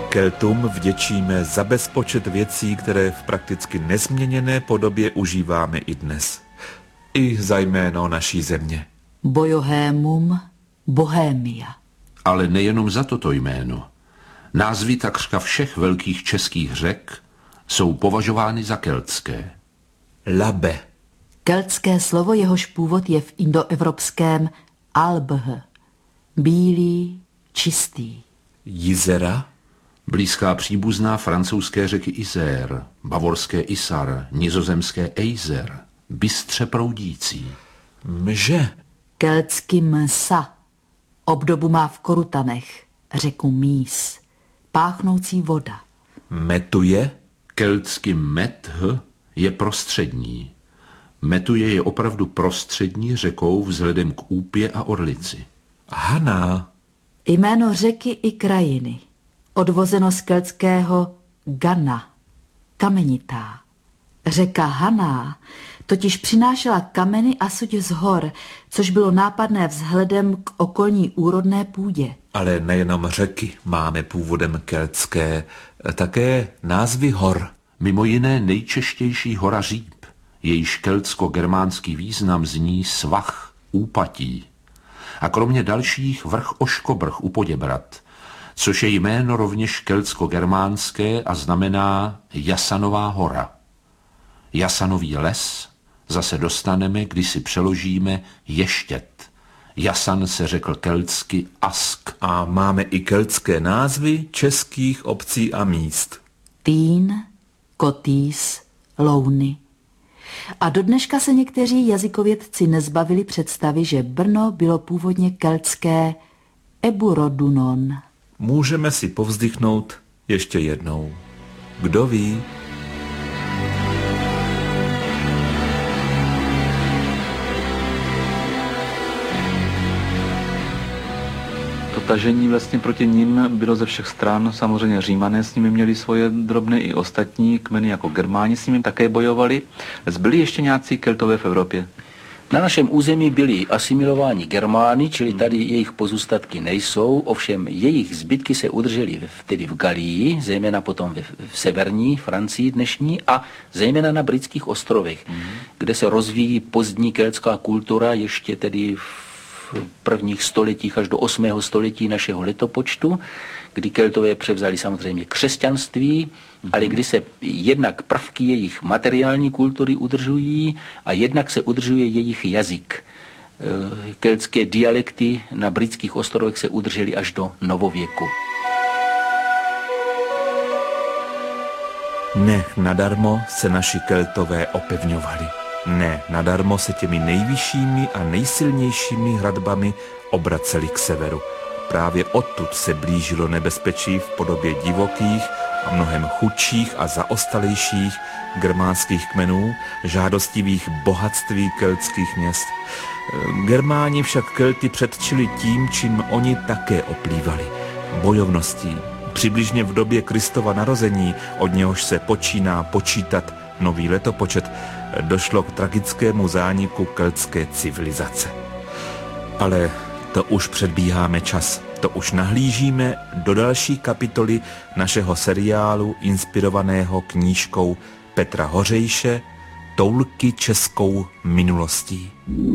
Keltům vděčíme za bezpočet věcí, které v prakticky nezměněné podobě užíváme i dnes. I za jméno naší země. Bojohémum Bohémia. Ale nejenom za toto jméno. Názvy takřka všech velkých českých řek jsou považovány za keltské. Labe. Keltské slovo, jehož původ je v indoevropském albh. Bílý, čistý. Jizera. Blízká příbuzná francouzské řeky Isère, bavorské Isar, nizozemské Eiser, bystře proudící. Mže. Keltsky msa. Obdobu má v Korutanech, řeku Mís. Páchnoucí voda. Metuje. Keltsky meth je prostřední. Metuje je opravdu prostřední řekou vzhledem k Úpě a Orlici. Haná. Jméno řeky i krajiny. Odvozeno z keltského Gana, kamenitá. Řeka Haná totiž přinášela kameny a suď z hor, což bylo nápadné vzhledem k okolní úrodné půdě. Ale nejenom řeky máme původem keltské, také názvy hor. Mimo jiné nejčeštější hora Říp, jejíž keltsko-germánský význam zní svah, úpatí. A kromě dalších vrch Oškobrch u Poděbrad, což je jméno rovněž keltsko-germánské a znamená Jasanová hora. Jasanový les zase dostaneme, když si přeložíme ještět. Jasan se řekl keltsky ask. A máme i keltské názvy českých obcí a míst. Týn, Kotýs, Louny. A do dneška se někteří jazykovědci nezbavili představy, že Brno bylo původně keltské Eburodunon. Můžeme si povzdychnout ještě jednou. Kdo ví? To tažení vlastně proti nim bylo ze všech stran. Samozřejmě Římané s nimi měli svoje drobné, i ostatní kmeny jako Germáni s nimi také bojovali. Zbyli ještě nějací Keltové v Evropě? Na našem území byli asimilováni Germány, čili tady jejich pozůstatky nejsou, ovšem jejich zbytky se udržely tedy v Galii, zejména potom v severní Francii dnešní a zejména na britských ostrovech, kde se rozvíjí pozdní keltská kultura ještě tedy v prvních stoletích až do 8. století našeho letopočtu, kdy Keltové převzali samozřejmě křesťanství, ale kdy se jednak prvky jejich materiální kultury udržují a jednak se udržuje jejich jazyk. Keltské dialekty na britských ostrovech se udržely až do novověku. Ne nadarmo se naši Keltové opevňovali. Ne nadarmo se těmi nejvyššími a nejsilnějšími hradbami obraceli k severu. Právě odtud se blížilo nebezpečí v podobě divokých a mnohem chudších a zaostalejších germánských kmenů, žádostivých bohatství keltských měst. Germáni však Kelty předčili tím, čím oni také oplývali. Bojovností. Přibližně v době Kristova narození, od něhož se počíná počítat nový letopočet, došlo k tragickému zániku keltské civilizace. Ale to už předbíháme čas. To už nahlížíme do další kapitoly našeho seriálu inspirovaného knížkou Petra Hořejše Toulky českou minulostí.